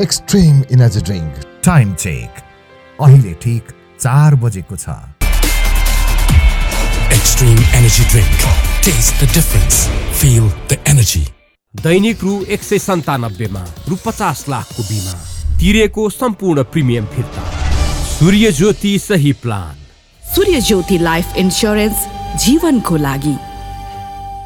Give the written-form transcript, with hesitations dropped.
Extreme energy drink. Time check अहिले ठीक 4 बजेको छ। Extreme Energy Drink. Taste the difference. Feel the energy. दैनिक रु 197 मा रु 50 लाखको बिमा तिरेको सम्पूर्ण प्रिमियम फिर्ता। सूर्य ज्योति सही प्लान। सूर्य ज्योति लाइफ इन्स्योरेन्स जीवनको लागि।